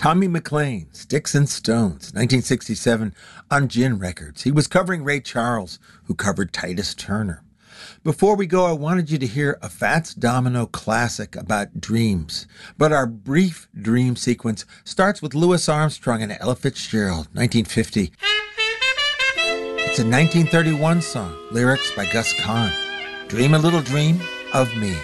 Tommy McLean, Sticks and Stones, 1967, on Gin Records. He was covering Ray Charles, who covered Titus Turner. Before we go, I wanted you to hear a Fats Domino classic about dreams. But our brief dream sequence starts with Louis Armstrong and Ella Fitzgerald, 1950. It's a 1931 song, lyrics by Gus Kahn. Dream a little dream of me.